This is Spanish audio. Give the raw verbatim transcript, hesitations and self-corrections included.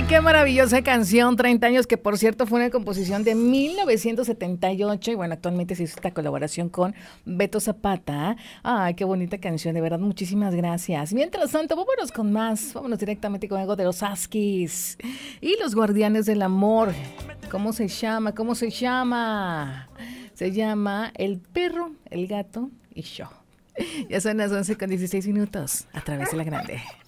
qué maravillosa canción, treinta años, que por cierto fue una composición de mil novecientos setenta y ocho y bueno, actualmente se hizo esta colaboración con Beto Zapata. Ay, qué bonita canción, de verdad, muchísimas gracias. Mientras tanto, vámonos con más, vámonos directamente con algo de los Huskies y los Guardianes del Amor. ¿Cómo se llama? ¿Cómo se llama? Se llama El Perro, el Gato y Yo. Ya son las once con dieciséis minutos a través de La Grande.